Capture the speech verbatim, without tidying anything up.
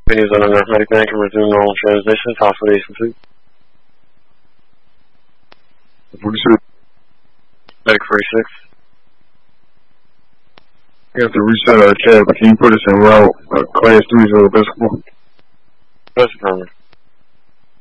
Opinions on enough medic man can resume normal transitions. Hospitalization complete. forty-six. Medic forty-six. We have to reset our cab, but can you put us en route? Uh, class three is a best. That's affirmative.